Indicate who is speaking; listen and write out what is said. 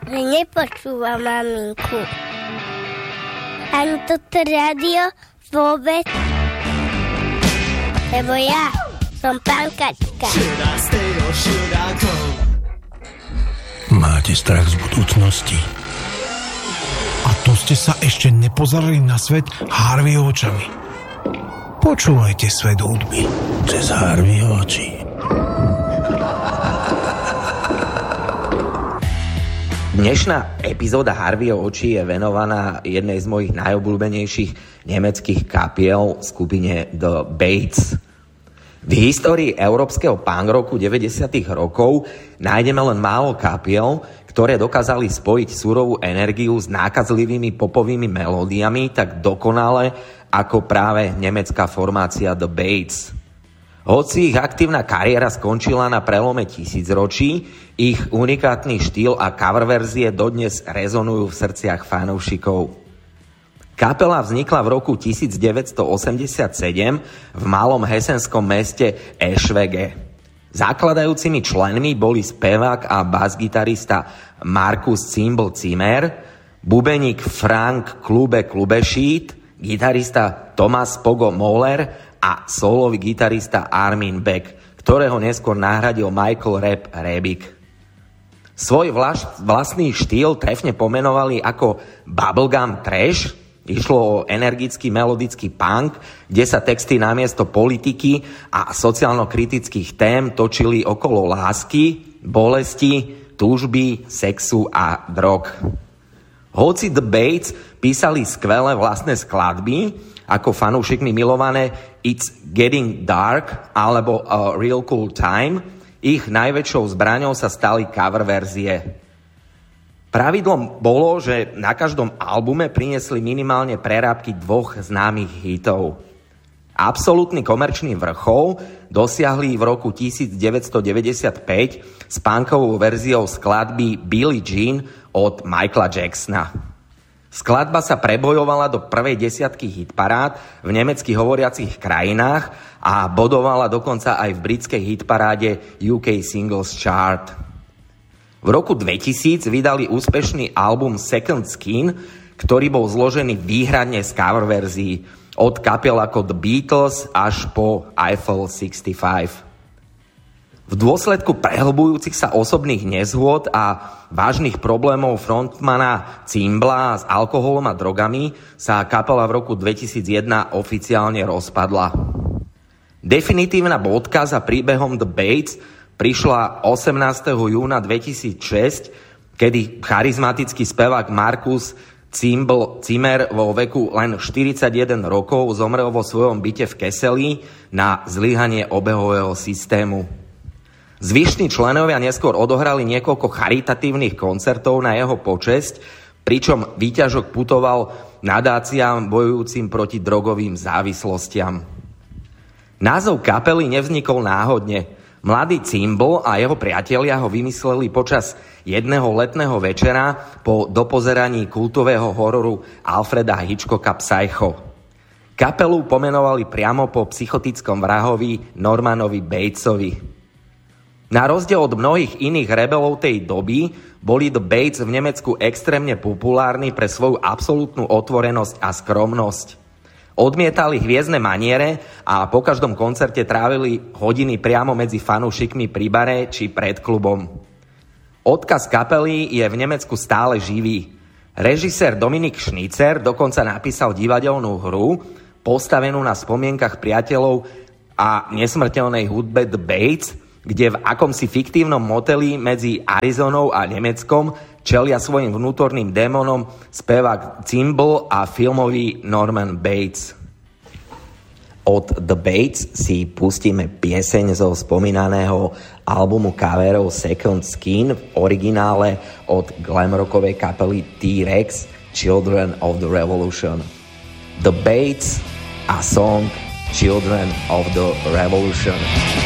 Speaker 1: že nepočúva maminku. Ani toto rádio vôbec. Lebo ja som pankačka.
Speaker 2: Máte strach z budúcnosti? A to ste sa ešte nepozerali na svet Harveyho očami. Počúvajte svet hudby cez Harveyho oči.
Speaker 3: Dnešná epizóda Harveyho očí je venovaná jednej z mojich najobľúbenejších nemeckých kapiel, skupine The Bates. V histórii európskeho punk roku 90. rokov nájdeme len málo kapiel, ktoré dokázali spojiť surovú energiu s nákazlivými popovými melódiami tak dokonale ako práve nemecká formácia The Bates. Hoci ich aktívna kariéra skončila na prelome tisícročí, ich unikátny štýl a cover verzie dodnes rezonujú v srdciach fanúšikov. Kapela vznikla v roku 1987 v malom hesenskom meste Eschwege. Zakladajúcimi členmi boli spevák a basgitarista Markus Zimbel Zimmer, bubeník Frank Klubešít, gitarista Thomas Pogo Moller a solový gitarista Armin Beck, ktorého neskôr nahradil Michael Rebick. Svoj vlastný štýl trefne pomenovali ako bubblegum trash. Išlo o energický melodický punk, kde sa texty namiesto politiky a sociálno-kritických tém točili okolo lásky, bolesti, túžby, sexu a drog. Hoci The Bates písali skvelé vlastné skladby, ako fanúšikmi milované It's Getting Dark alebo A Real Cool Time, ich najväčšou zbraňou sa stali cover verzie. Pravidlom bolo, že na každom albume priniesli minimálne prerábky dvoch známych hitov. Absolútny komerčný vrchol dosiahli v roku 1995 s punkovou verziou skladby Billie Jean od Michaela Jacksona. Skladba sa prebojovala do prvej desiatky hitparád v nemecky hovoriacich krajinách a bodovala dokonca aj v britskej hitparáde UK Singles Chart. V roku 2000 vydali úspešný album Second Skin, ktorý bol zložený výhradne z cover verzií od kapiel ako The Beatles až po Eiffel 65. V dôsledku prehlbujúcich sa osobných nezhôd a vážnych problémov frontmana Zimbla s alkoholom a drogami sa kapela v roku 2001 oficiálne rozpadla. Definitívna bodka za príbehom The Bates prišla 18. júna 2006, kedy charizmatický spevák Markus Zimmer vo veku len 41 rokov zomrel vo svojom byte v Keseli na zlyhanie obehového systému. Zvyšní členovia neskôr odohrali niekoľko charitatívnych koncertov na jeho počesť, pričom výťažok putoval nadáciám bojujúcim proti drogovým závislostiam. Názov kapely nevznikol náhodne. Mladý Zimbel a jeho priatelia ho vymysleli počas jedného letného večera po dopozeraní kultového hororu Alfreda Hitchcocka Psycho. Kapelu pomenovali priamo po psychotickom vrahovi Normanovi Batesovi. Na rozdiel od mnohých iných rebelov tej doby boli The Bates v Nemecku extrémne populárni pre svoju absolútnu otvorenosť a skromnosť. Odmietali hviezdne maniere a po každom koncerte trávili hodiny priamo medzi fanúšikmi pri bare či pred klubom. Odkaz kapely je v Nemecku stále živý. Režisér Dominik Schnitzer dokonca napísal divadelnú hru postavenú na spomienkach priateľov a nesmrteľnej hudbe The Bates, kde v akomsi fiktívnom moteli medzi Arizonou a Nemeckom čelia svojim vnútorným démonom spevák Zimbel a filmový Norman Bates. Od The Bates si pustíme pieseň zo spomínaného albumu coverov Second Skin v originále od glamrockovej kapely T-Rex Children of the Revolution. The Bates a song Children of the Revolution.